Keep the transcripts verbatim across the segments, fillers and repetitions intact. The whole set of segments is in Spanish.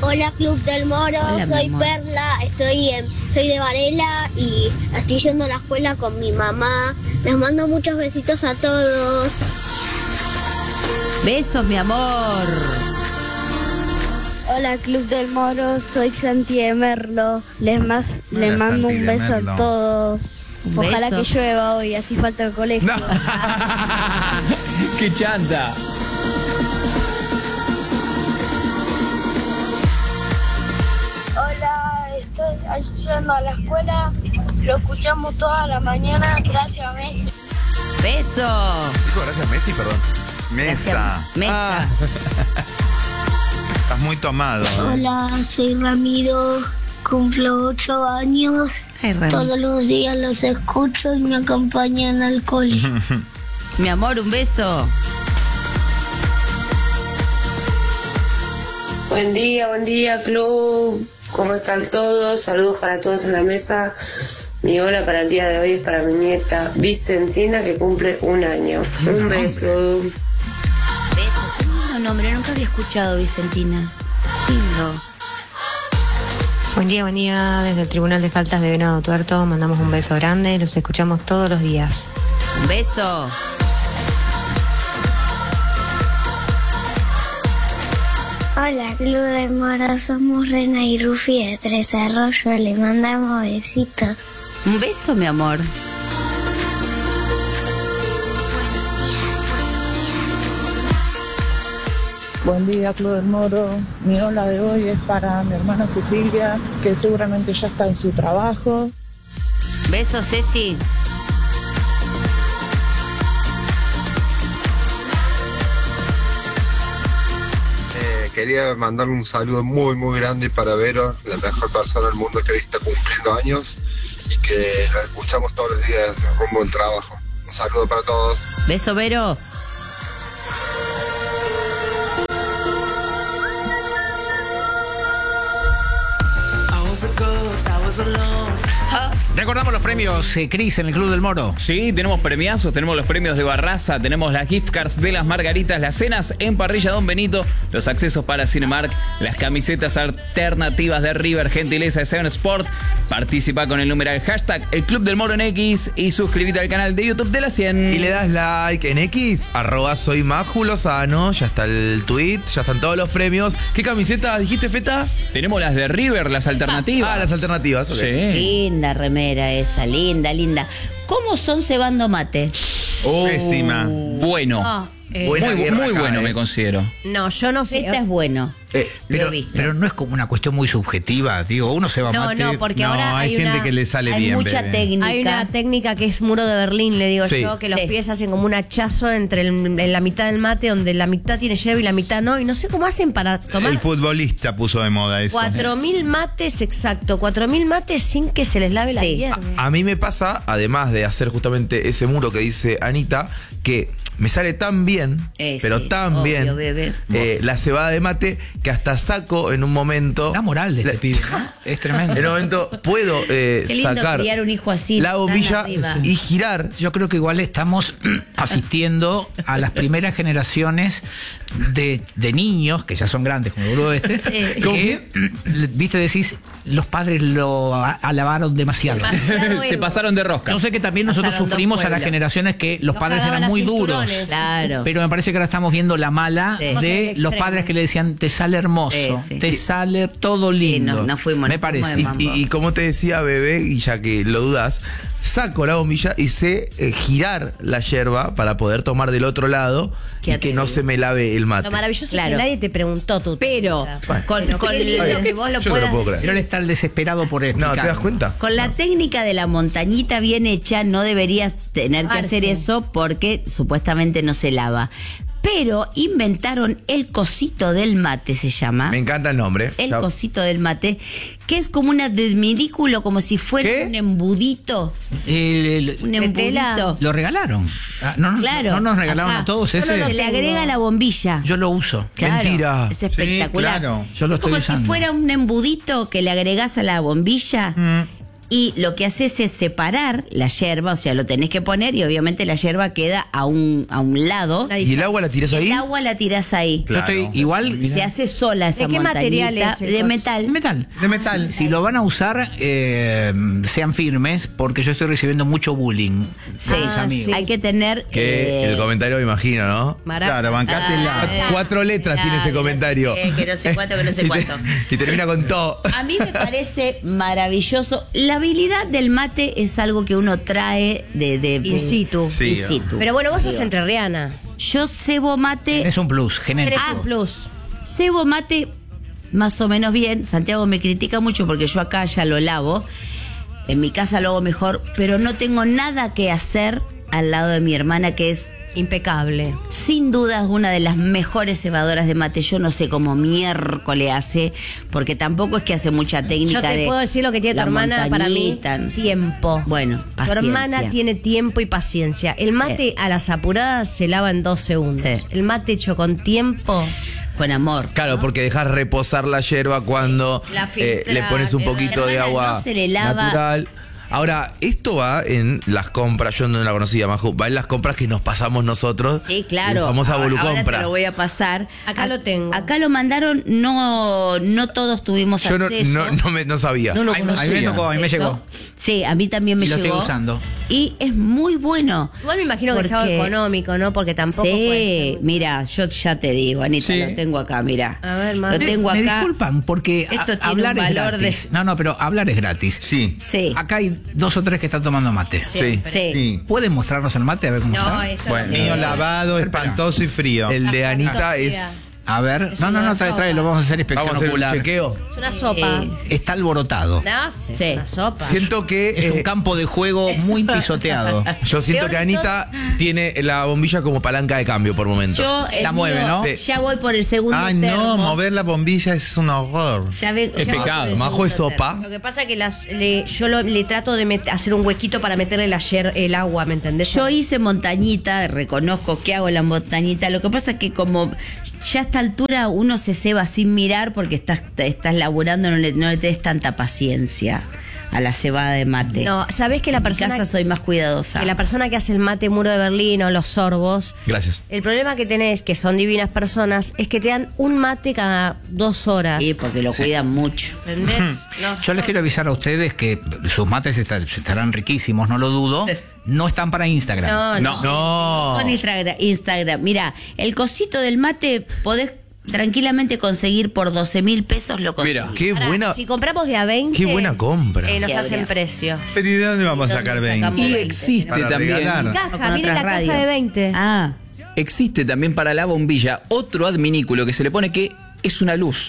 Hola Club del Moro, Hola, soy Perla, estoy en, soy de Varela y estoy yendo a la escuela con mi mamá. Les mando muchos besitos a todos. Besos, mi amor. Hola Club del Moro, soy Santi de Merlo. Les, más, Hola, les mando Santi un de beso Merlo. a todos. Un Ojalá beso. que llueva hoy, así falta el colegio. No. ¡Qué chanta! Hola, estoy yendo a la escuela. Lo escuchamos toda la mañana. Gracias, Messi. Beso. Dijo gracias Messi, perdón. Mesa. Gracias. Mesa. Ah. Estás muy tomado. Hola, soy Ramiro. Cumplo ocho años. Ay, Rami. Todos los días los escucho y me acompañan al cole. Mi amor, un beso. Buen día, buen día, club. ¿Cómo están todos? Saludos para todos en la mesa. Mi hola para el día de hoy es para mi nieta Vicentina, que cumple un año. Un beso. Beso. Qué lindo nombre. Nunca había escuchado Vicentina. Lindo. Buen día, buen día. Desde el Tribunal de Faltas de Venado Tuerto mandamos un beso grande. Los escuchamos todos los días. Un beso. Hola, Club de Moro, somos Rena y Rufi de Tres Arroyos, le mandamos besitos. Un beso, mi amor. Buen día, Club del Moro. Mi hola de hoy es para mi hermana Cecilia, que seguramente ya está en su trabajo. Beso, Ceci. Eh, quería mandarle un saludo muy muy grande para Vero, la mejor persona del mundo que hoy está cumpliendo años y que la escuchamos todos los días rumbo al trabajo. Un saludo para todos. Beso, Vero. Recordamos los premios, eh, Cris, en el Club del Moro. Sí, tenemos premiazos, tenemos los premios de Barraza, tenemos las gift cards de las Margaritas, las cenas en Parrilla Don Benito, los accesos para Cinemark, las camisetas alternativas de River, gentileza de Seven Sport. Participa con el numeral hashtag El Club del Moro en X y suscríbete al canal de YouTube de la cien. Y le das like en X, arroba soy Maju Lozano, ya está el tweet, ya están todos los premios. ¿Qué camisetas dijiste, Feta? Tenemos las de River, las alternativas. Ah, las alternativas, ok. Sí. Linda remera esa, linda, linda. ¿Cómo son cebando mate? Oh. Pésima. Bueno. No, eh, Muy, Buena guerra muy acá, bueno eh. me considero. no, yo no sé. Esta es bueno. Eh, Lo Pero, he visto. pero no es como una cuestión muy subjetiva, digo, uno se va a No, mate. no, porque No, ahora hay hay, gente una, que le sale Hay bien, mucha bebé. técnica. hay una técnica que es muro de Berlín, le digo Sí. yo, que los Sí. pies hacen como un hachazo entre el- en la mitad del mate, donde la mitad tiene hierba y la mitad no, y no sé cómo hacen para tomar El futbolista puso de moda eso. cuatro mil mates, exacto, cuatro mil mates sin que se les lave la Sí. hierba. A mí me pasa, además de hacer justamente ese muro que dice Anita, que me sale tan bien, Eh, pero sí, tan obvio, bien, bebé. eh, la cebada de mate, que hasta saco en un momento... La moral de este La- pibe, ¿no? Es tremendo. En un momento puedo eh, Qué lindo sacar criar un hijo así, la tan bombilla arriba. y girar. Yo creo que igual estamos asistiendo a las primeras generaciones de, de niños, que ya son grandes, como el boludo este, Sí. que, viste, decís, los padres lo a- alabaron demasiado. Demasiado Se ego. pasaron de rosca. Yo sé que también nosotros Pasaron dos sufrimos a las pueblos. generaciones que los Nos padres cagaban eran las muy cinturones. duros. Claro. Pero me parece que ahora estamos viendo la mala Sí. Vamos en de el los extremo. padres que le decían, te sale hermoso, Sí, sí. te sale todo lindo. no, no fuimos, me no parece. fuimos de mambo. Y, y como te decía, bebé, y ya que lo dudas, saco la bombilla y sé eh, girar la yerba para poder tomar del otro lado Qué y que no atrevido. se me lave el mate. Lo maravilloso Claro. es que nadie te preguntó tu Pero técnica. con, Pero con qué lindo el- que vos lo Yo no lo puedas puedo creer. decir. Pero él está desesperado por No, explicar. ¿te das cuenta? Con la técnica de la montañita bien hecha, no deberías tener que Arce. hacer eso porque supuestamente no se lava. Pero inventaron el cosito del mate, se llama. Me encanta el nombre. El Ya- cosito del mate, que es como un adminículo, como si fuera ¿Qué? un embudito. El- el- Un ¿De tela? embudito. lo regalaron. Ah, no, no, Claro. no nos regalaron Ajá. a todos No, no, ese. no, se le agrega la bombilla. Yo lo uso. Claro, Mentira. Es espectacular. Sí, claro. Yo lo Es como estoy usando. si fuera un embudito que le agregás a la bombilla. Mm. y lo que haces es separar la yerba, o sea, lo tenés que poner y obviamente la yerba queda a un, a un lado. ¿Y el agua la tirás ahí? El agua la tirás ahí. Claro. Yo estoy igual. Se hace sola esa ¿De qué montañita. material es el De coso? metal. Metal. De metal. Si, si lo van a usar, eh, sean firmes, porque yo estoy recibiendo mucho bullying. Sí, de mis amigos. hay que tener... Que eh, el comentario me imagino, ¿no? Maraca. Claro, bancátela. Ah, Cuatro letras tiene ese que no sé comentario. qué, que no sé cuánto, que no sé Y te- cuánto. Y termina con todo. A mí me parece maravilloso. La habilidad del mate es algo que uno trae de... de In situ. Sí, in situ. Pero bueno, vos sos Digo, entrerriana. yo cebo mate... Es un plus, genético. Ah, plus. Cebo mate más o menos bien. Santiago me critica mucho porque yo acá ya lo lavo. En mi casa lo hago mejor, pero no tengo nada que hacer al lado de mi hermana, que es Impecable. sin dudas una de las mejores cebadoras de mate. Yo no sé cómo miércoles hace, porque tampoco es que hace mucha técnica. Yo te de puedo decir lo que tiene tu la hermana para mí. montañita, no sé. Tiempo. Bueno, Tu paciencia. hermana tiene tiempo y paciencia. El mate a las apuradas se lava en dos segundos. Sí. El mate hecho con tiempo. Con amor. Claro, porque dejas reposar la yerba cuando La eh, filtra, le pones un le da- poquito de Hermana, agua no se le lava. natural. Ahora, esto va en las compras, yo no la conocía, Maju, va en las compras que nos pasamos nosotros. Sí, claro. La famosa Ahora- Ahora volucompra. te lo voy a pasar. Acá A- lo tengo. Acá lo mandaron, no, no todos tuvimos Yo no, acceso. no, no, me, no sabía. No lo A mí me- a mí me conocía. tocó, a mí me llegó. Sí, a mí también me Y lo llegó. estoy usando. Y es muy bueno. Igual me imagino que es algo Porque- económico, ¿no? Porque tampoco puede Sí, ser- mira, yo ya te digo, Anita, Sí. lo tengo acá, mira. A ver, lo mami. tengo Me acá. disculpan, porque Esto a- tiene hablar un es valor de- gratis. No, no, pero hablar es gratis. Sí. Sí. Acá hay dos o tres que están tomando mate. Sí. Sí. Sí. ¿Pueden mostrarnos el mate? A ver cómo No, está. esto Bueno. no tiene- Mío lavado, espantoso y frío. El de La Anita foto es. fría. A ver. Es No, no, una no, trae, sopa. trae, lo vamos a hacer inspección Vamos a hacer ocular. un chequeo. Es una sopa. Eh, Está alborotado. No, es Sí. una sopa. Siento que. Es un eh, campo de juego muy pisoteado. yo siento Peor que de Anita tiene la bombilla como palanca de cambio por momento. Yo el La mueve, mío, ¿no? Sí. Ya voy por el segundo Ay, termo. no, mover la bombilla es un horror. Ya ve- Es ya voy pecado. por el Majo es segundo sopa. termo. Lo que pasa es que las, le- yo lo- le trato de met- hacer un huequito para meterle la yer- el agua, ¿me entendés? Yo hice montañita, reconozco que hago la montañita. Lo que pasa es que como ya a esta altura uno se ceba sin mirar porque estás, estás laburando, no le, no le des tanta paciencia a la cebada de mate. No, ¿sabés que la En mi persona casa soy más cuidadosa. que la persona que hace el mate muro de Berlín o los sorbos, Gracias. el problema que tenés, que son divinas personas, es que te dan un mate cada dos horas. Sí, porque lo cuidan mucho. ¿Entendés? No, Yo les quiero avisar a ustedes que sus mates está- estarán riquísimos, no lo dudo. No están para Instagram. no, no. No. No. Son Instagram. Instagram. Mira, el cosito del mate podés tranquilamente conseguir por doce mil pesos lo conseguís. Mira, Qué Pará, buena. si compramos de a veinte, Qué buena compra. eh, nos Y hacen habría- precio. Pero ¿y de dónde vamos a ¿Dónde sacar sacamos veinte? Y veinte? existe Para también. regalar. Caja, con viene otra la radio. caja de veinte. Ah, Existe también para la bombilla otro adminículo que se le pone que es una luz.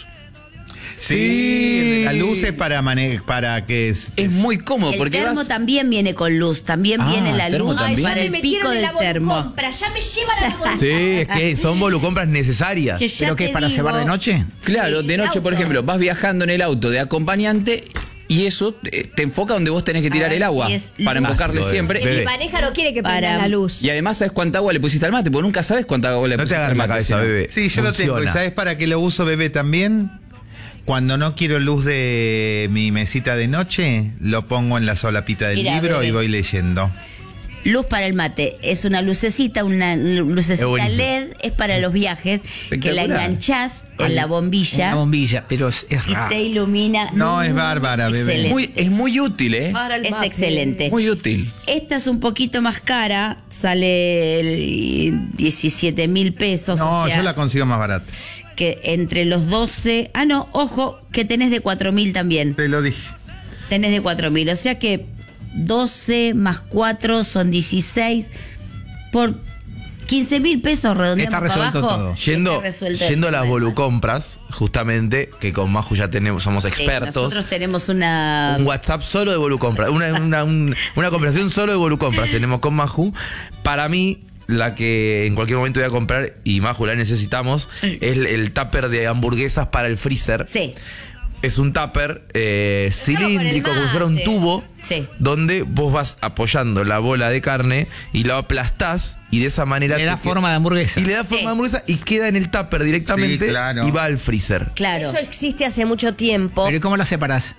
Sí, la luz es para, mane para que... es- Es muy cómodo el porque termo vas. también viene con luz. También Ah, viene la termo luz también. para Ay, ya el me pico metieron en del la termo. volucompra, ya me llevan a la volucompra. Sí, es que son volucompras necesarias. Que ya ¿Pero qué te es para digo, cebar de noche? Claro, Sí, de el noche, por auto. ejemplo, vas viajando en el auto de acompañante y eso eh, te enfoca donde vos tenés que tirar A ver el agua si es para luz. embocarle Basta, siempre. bebé. El que maneja no quiere que prenda Para- la luz. Y además sabes cuánta agua le pusiste al mate, porque nunca sabes cuánta agua le No te pusiste al agarres la mate. cabeza, si no. bebé. Sí, yo lo tengo. ¿Y Funciona. sabes para qué lo uso, bebé, también? Cuando no quiero luz de mi mesita de noche, lo pongo en la solapita del Mira, libro bebé. y voy leyendo. Luz para el mate. Es una lucecita, una lucecita Es buenísimo. L E D, es para los viajes, que la Espectacular. enganchás en Al- la en bombilla la bombilla, pero es, es y raro. te ilumina. No, es bárbara, bebé. excelente. Muy, es muy útil, ¿eh? Para el Es mate. excelente. Muy útil. Esta es un poquito más cara, sale el diecisiete mil pesos. No, o sea, yo la consigo más barata. que entre los doce. Ah, no, ojo, que tenés de cuatro mil también. Te lo dije. Tenés de cuatro mil. O sea que doce más cuatro son dieciséis. Por quince mil pesos redondeamos Está para resuelto abajo. todo. Yendo, está resuelto el yendo a las problema. volucompras, justamente, que con Maju ya tenemos, somos Sí, expertos. nosotros tenemos una. Un WhatsApp solo de volucompras. Una, una, un- una conversación solo de volucompras tenemos con Maju. Para mí, la que en cualquier momento voy a comprar, y Maju la necesitamos, es el, el tupper de hamburguesas para el freezer. Sí, Es un tupper eh, cilíndrico, como si fuera un mate. tubo, sí. donde vos vas apoyando la bola de carne y la aplastás y de esa manera... Le da te forma de hamburguesa. Y le da forma Sí. de hamburguesa y queda en el tupper directamente Sí, claro. y va al freezer. Claro. Eso existe hace mucho tiempo. ¿Pero ¿y cómo la separás?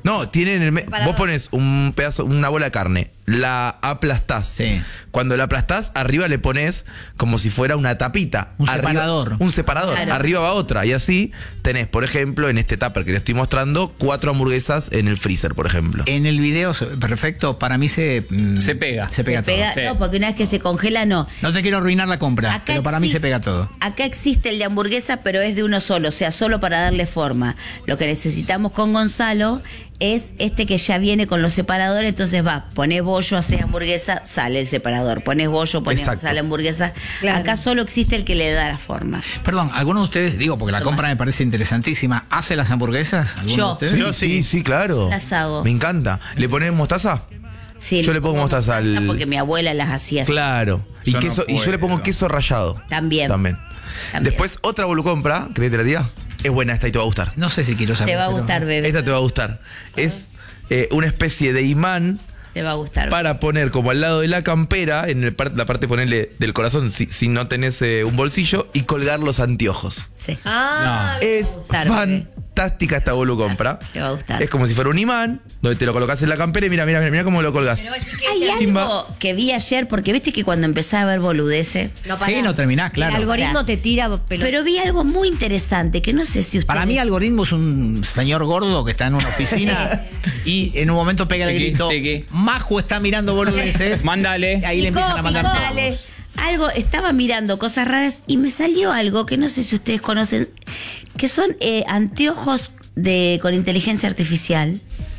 No, tienen el me- vos pones un pedazo, una bola de carne, la aplastás. Sí. Cuando la aplastás, arriba le pones como si fuera una tapita. Un Arriba- separador. Un separador. Claro. Arriba va otra. Y así tenés, por ejemplo, en este tupper que te estoy mostrando, cuatro hamburguesas en el freezer, por ejemplo. En el video, perfecto, para mí se... mm, Se pega. Se pega Se pega, todo. no, porque una vez que se congela, no. No te quiero arruinar la compra, Acá pero para mí exi- se pega todo. Acá existe el de hamburguesa, pero es de uno solo, o sea, solo para darle forma. Lo que necesitamos con Gonzalo es este que ya viene con los separadores, entonces va, ponés bollo, haces hamburguesa, sale el separador. Ponés bollo, ponés, Exacto. sale hamburguesa. Claro. Acá solo existe el que le da la forma. Perdón, ¿alguno de ustedes, digo, porque la Tomás. compra me parece interesantísima, ¿hace las hamburguesas? ¿Alguno Yo. de ustedes? Yo sí. Sí, sí, claro. Las hago. Me encanta. ¿Le ponés mostaza? Sí, Yo le pongo mostaza al- porque mi abuela las hacía así. Claro. Y, Yo no queso, y yo le pongo puedo. queso rallado. También. También. También. Después, otra volucompra, ¿querés que te la diga? Es buena esta y te va a gustar. No sé si quiero saber. Te va a pero- gustar, bebé. Esta te va a gustar. Es eh, una especie de imán Te va a gustar. para poner como al lado de la campera, en el par- la parte ponerle del corazón, si, si no tenés eh, un bolsillo, y colgar los anteojos. Sí. Ah, Es gustar, bebé. fantástica esta volucompra. Te va a gustar. Es como si fuera un imán, donde te lo colocas en la campera y mira, mira, mira, mira cómo lo colgas. Hay algo Chimba. que vi ayer, porque viste que cuando empecé a ver boludeces, no parás. Sí, no terminás, claro. El algoritmo te tira pelo- pero vi algo muy interesante que no sé si usted. Para mí, algoritmo es un señor gordo que está en una oficina y en un momento pega el Tequi, grito: tequi. Maju está mirando boludeces. Mándale. Ahí le empiezan a mandar. Dale. Algo, estaba mirando cosas raras y me salió algo que no sé si ustedes conocen, que son eh, anteojos de con inteligencia artificial.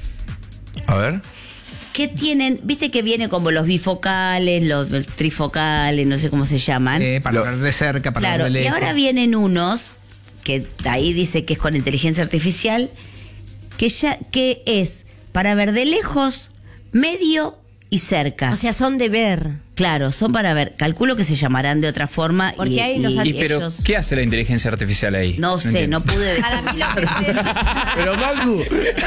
A ver. Que tienen, viste que viene como los bifocales, los trifocales, no sé cómo se llaman. Eh, para Lo- ver de cerca, para Claro, ver de y lejos. ahora vienen unos, que ahí dice que es con inteligencia artificial, que ya que es para ver de lejos, medio y cerca. O sea, son de ver. Claro, son para ver. Calculo que se llamarán de otra forma. Porque y, hay unos y Y pero, ellos- ¿qué hace la inteligencia artificial ahí? No sé, entiendo. no pude. Para mí lo que se- Pero Magu.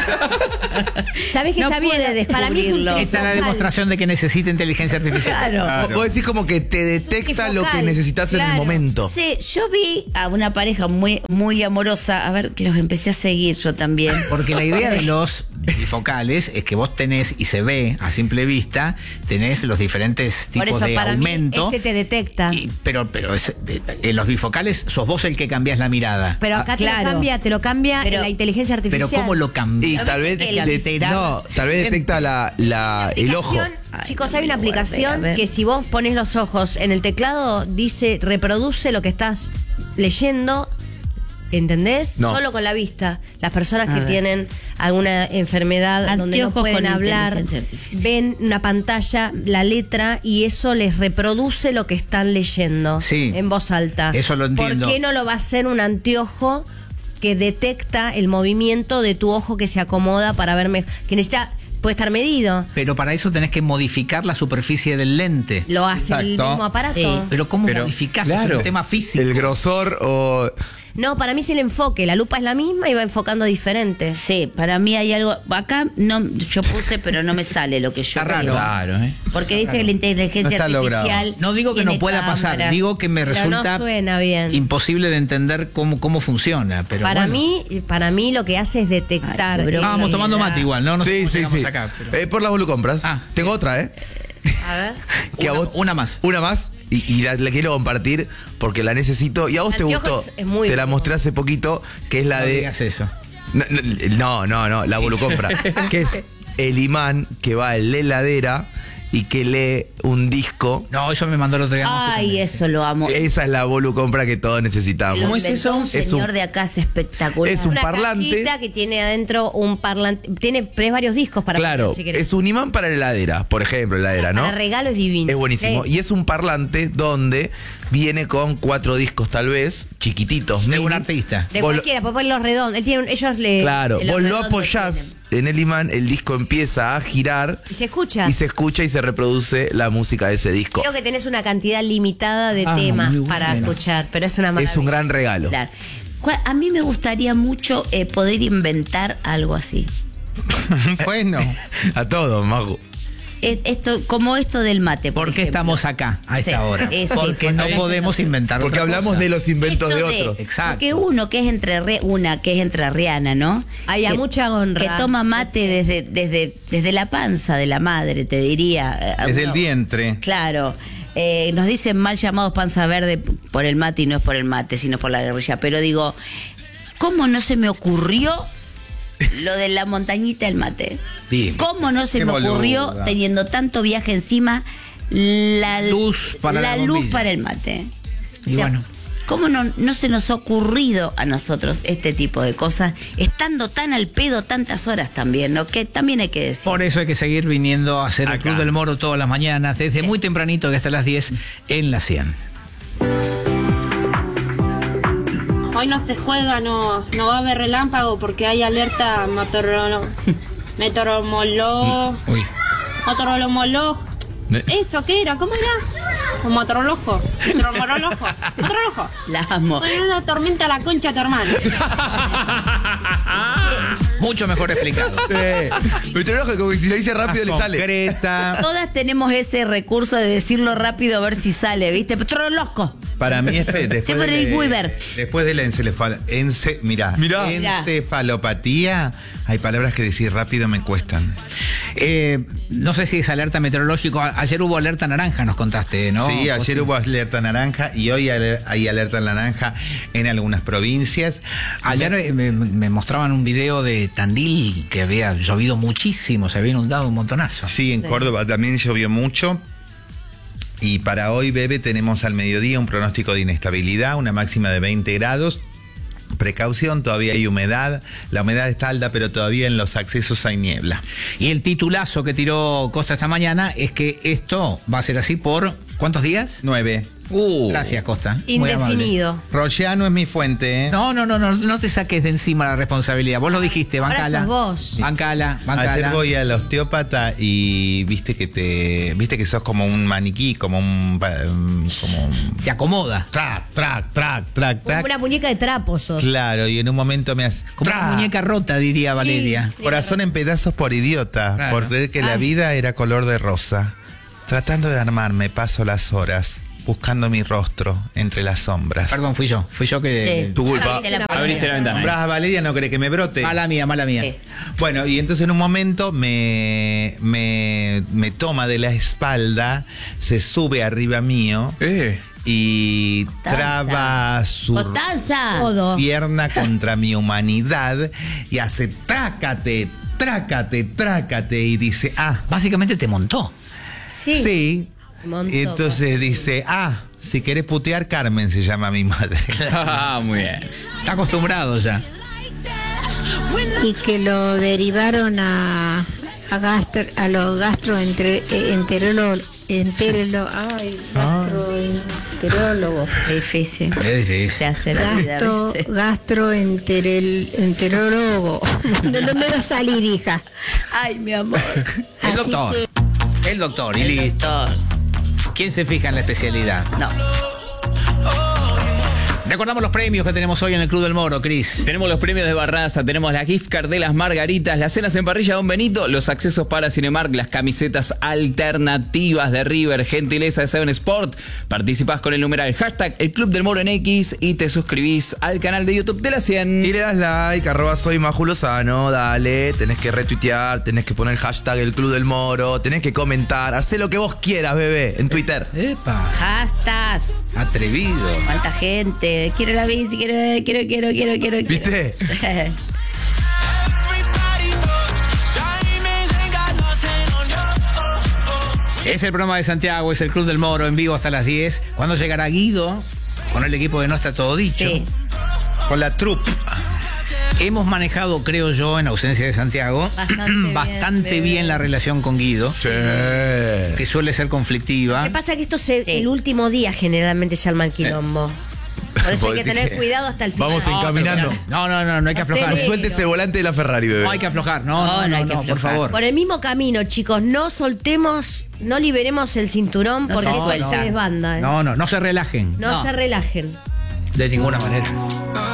¿Sabes que No está bien? pude Para mí es un descubrirlo. Esta es la trifocal. demostración de que necesita inteligencia artificial. Claro. Vos decís como que te detecta lo que trifocal, necesitas en el claro. momento. Sí, yo vi a una pareja muy, muy amorosa. A ver, que los empecé a seguir yo también. Porque la idea de los bifocales es que vos tenés, y se ve a simple vista, tenés los diferentes Por tipos eso, de para aumento. mí, este te detecta. Y- pero pero es- eh, en los bifocales sos vos el que cambiás la mirada. Pero acá Ah, te claro. lo cambia, te lo cambia Pero- la inteligencia Pero artificial. ¿cómo lo cambiás? Y tal vez, que el- de- no, tal vez detecta la, la, el ojo. Aplicación, chicos, Ay, hay una no me guardé, aplicación a ver. que si vos pones los ojos en el teclado, dice, reproduce lo que estás leyendo, ¿entendés? No. Solo con la vista. Las personas A que ver. tienen alguna enfermedad donde no Anteojos pueden con hablar, inteligencia artificial. ven una pantalla, la letra, y eso les reproduce lo que están leyendo Sí. en voz alta. Eso lo entiendo. ¿Por qué no lo va a hacer un anteojo que detecta el movimiento de tu ojo que se acomoda para verme? Que necesita, puede estar medido. Pero para eso tenés que modificar la superficie del lente. Lo hace el Exacto. mismo aparato. Sí. Pero ¿cómo Pero, modificás? claro. Es un tema físico. El grosor o. No, para mí es el enfoque. La lupa es la misma y va enfocando diferente. Sí, para mí hay algo. Acá no, yo puse, pero no me sale lo que yo Está raro. veo. Claro, ¿eh? Porque dice que la inteligencia No está logrado. artificial. No digo que tiene no pueda pasar, cámaras. digo que me Pero resulta no suena bien. imposible de entender cómo, cómo funciona. Pero para bueno. mí, para mí lo que hace es detectar. Ay, qué el- Estábamos tomando mate igual, ¿no? No sé Sí, cómo sí, llegamos sí. acá, pero- Eh, por las volucompras. Ah. Tengo otra, ¿eh? A ver. Que a Una- vos- una más. Una más. Y, y la, la quiero compartir porque la necesito. Y a vos te Anteojos gustó. es muy te la bueno. mostré hace poquito. Que es la No de. digas eso. No, no, no, no, la volucompra. Que es el imán que va en la heladera y que lee un disco. No, eso me mandó el otro día. Ay, eso lo amo. Esa es la volucompra que todos necesitamos. Lo ¿Cómo es inventó eso? Un Es señor un- de acá es espectacular. es un Una parlante. cajita que tiene adentro un parlante. Tiene tres varios discos para Claro, poner, si querés. es un imán para la heladera, por ejemplo, heladera, ¿no? Para regalo es divino. Es buenísimo. Sí. Y es un parlante donde viene con cuatro discos, tal vez, chiquititos. De un mini. artista. De Vos lo- cualquiera, puede poner los redondos. Él tiene un- ellos le. Claro, los vos lo redondos apoyás en el imán, el disco empieza a girar Y se escucha. y se escucha y se reproduce la música de ese disco. Creo que tenés una cantidad limitada de Ah, temas muy bueno. para escuchar, pero es una maravilla. Es un gran regalo. Claro. Cuál- A mí me gustaría mucho eh, poder inventar algo así. Bueno, A todos, Mago. eh, esto, como esto del mate. ¿Por, ¿Por qué estamos acá a esta Sí, hora? eh, sí, porque no podemos inventar Porque otra hablamos cosa. de los inventos Esto de de- otros. Exacto. Porque uno que es entre una que es entrerriana, ¿no? Hay a Que- mucha honra. Que toma mate desde, desde, desde la panza de la madre, te diría. Desde el Uno- vientre. Claro. Eh, nos dicen mal llamados panza verde por el mate y no es por el mate, sino por la guerrilla. Pero digo, ¿cómo no se me ocurrió lo de la montañita del mate? Bien. ¿Cómo no se Qué me boluda. ocurrió, teniendo tanto viaje encima, la Luz para la luz bombilla. para el mate? O Y sea, bueno. ¿cómo no, no se nos ha ocurrido a nosotros este tipo de cosas, estando tan al pedo tantas horas también, ¿no? Que también hay que decir. Por eso hay que seguir viniendo a hacer el Acá. Club del Moro todas las mañanas, desde muy tempranito que hasta las diez en la cien. Hoy no se juega, no, no va a haber relámpago porque hay alerta meteorolo- meteoromolo- Uy. meteorolomolo- Ne- ¿Eso qué era? ¿Cómo era? Un meteorolojo. Meteorolojo. Meteorolojo. La amo. Bueno, una tormenta a la concha de tu hermano. Mucho mejor explicado. Eh, meteorólogo, como que si lo dice rápido le sale. Concreta. Todas tenemos ese recurso de decirlo rápido a ver si sale, ¿viste? Pero loco. Para mí es pe- después Siempre de, Rick Weaver. después de la encefal, ence, mirá, Mirá. encefalopatía, hay palabras que decir rápido me cuestan. Eh, no sé si es alerta meteorológico. A- Ayer hubo alerta naranja, nos contaste, ¿no? Sí, ayer hubo alerta naranja y hoy aler- hay alerta naranja en algunas provincias. Ayer eh, me, me mostraban un video de Tandil que había llovido muchísimo, se había inundado un montonazo. Sí, en Córdoba también llovió mucho. Y para hoy, Bebe, tenemos al mediodía un pronóstico de inestabilidad, una máxima de veinte grados. Precaución, todavía hay humedad. La humedad está alta, pero todavía en los accesos hay niebla. Y el titulazo que tiró Costa esta mañana es que esto va a ser así por ¿cuántos días? nueve. Uh. Gracias, Costa. Muy amable. Indefinido. Rollano es mi fuente, ¿eh? No, no, no, no, no te saques de encima la responsabilidad. Vos lo dijiste, Ahora bancala. sos vos. Bancala, bancala. Ayer voy al osteópata y viste que te viste que sos como un maniquí, como un pa- um, como un Te acomoda. track, track, track, track, Como track. una muñeca de trapos sos. Claro, y en un momento me hace Como una muñeca rota, diría Valeria. corazón en pedazos por idiota, Claro. por creer que la Ay. vida era color de rosa. Tratando de armarme, paso las horas buscando mi rostro entre las sombras. Perdón, fui yo. Fui yo que. Sí. Tu culpa. Abriste la Abriste la ventana. Nombrás a Valeria, no cree que me brote. Mala mía, mala mía. Sí. Bueno, y entonces en un momento me, me, me toma de la espalda, se sube arriba mío Eh. y Tanza. traba su Botanza. Todo. pierna contra mi humanidad y hace trácate, trácate, trácate y dice, ah, Básicamente te montó. Sí. sí. Montó, Y entonces dice, ah, si querés putear, Carmen se llama mi madre. Ah, muy bien. Está acostumbrado ya. Y que lo derivaron a a, gastro, a los gastroenterólogos, enterolo, ay, gastroenterólogos. Es difícil. Es difícil. Se hace la vida a Gasto, veces. gastroenterólogo. ¿De dónde va a salir, hija? Ay, mi amor. El Así doctor. que- El doctor, y El listo. doctor. ¿Quién se fija en la especialidad? No. Recordamos los premios que tenemos hoy en el Club del Moro, Cris. Tenemos los premios de Barraza, tenemos la gift card de las Margaritas, las cenas en parrilla Don Benito, los accesos para Cinemark, las camisetas alternativas de River, gentileza de Seven Sport. Participás con el numeral hashtag el Club del Moro en X y te suscribís al canal de YouTube de la cien. Y le das like, arroba soy Maju Lozano, dale, tenés que retuitear, tenés que poner hashtag el Club del Moro, tenés que comentar, hacé lo que vos quieras, bebé, en Twitter. Epa, Hastas. atrevido. ¿Cuánta gente? Quiero la bici, quiero, quiero, quiero, quiero, quiero. quiero. ¿Viste? Es el programa de Santiago, es el Club del Moro en vivo hasta las diez. ¿Cuándo llegará Guido? Con el equipo de No Está Todo Dicho. Sí. Con la troupe. Hemos manejado, creo yo, en ausencia de Santiago, Bastante bien, bastante bebé. bien la relación con Guido, Sí. que suele ser conflictiva. Lo que pasa es que esto se, Sí. el último día generalmente se arma el quilombo. Por eso Vos hay que decís tener que cuidado hasta el final. vamos No, encaminando. pero- No, no, no, no hay que aflojar. Ustedes- Suéltese el volante de la Ferrari, bebé. No hay que aflojar, no, no, No, no, no hay no, que por aflojar. favor. Por el mismo camino, chicos, no soltemos, no liberemos el cinturón No porque se esto suelta. se desbanda. ¿eh? No, no, no se relajen. No, No. se relajen. De ninguna manera.